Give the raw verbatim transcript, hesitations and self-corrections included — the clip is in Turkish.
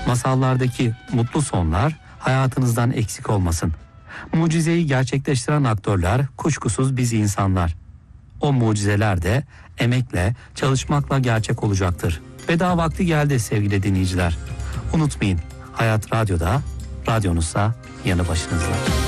Masallardaki mutlu sonlar hayatınızdan eksik olmasın. Mucizeyi gerçekleştiren aktörler kuşkusuz biz insanlar. O mucizeler de emekle, çalışmakla gerçek olacaktır. Veda vakti geldi sevgili dinleyiciler. Unutmayın, Hayat Radyo'da, radyonuzsa yanı başınızda.